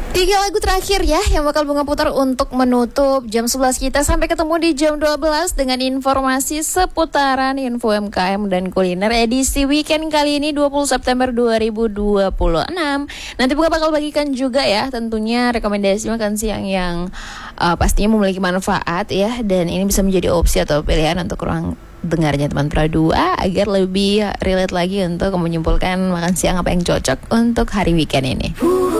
3 lagu terakhir ya yang bakal Bunga putar untuk menutup jam 11 kita. Sampai ketemu di jam 12 dengan informasi seputaran info UMKM dan kuliner edisi weekend kali ini 20 September 2026. Nanti Bunga bakal bagikan juga ya tentunya rekomendasi makan siang yang pastinya memiliki manfaat ya. Dan ini bisa menjadi opsi atau pilihan untuk ruang dengarnya teman Pradua agar lebih relate lagi untuk menyimpulkan makan siang apa yang cocok untuk hari weekend ini.